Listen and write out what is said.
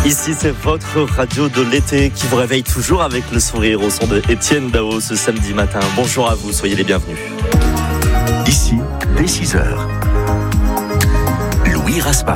Ici, c'est votre radio de l'été qui vous réveille toujours avec le sourire au son de Étienne Dao ce samedi matin. Bonjour à vous, soyez les bienvenus. Ici, dès 6h, Louis Raspail.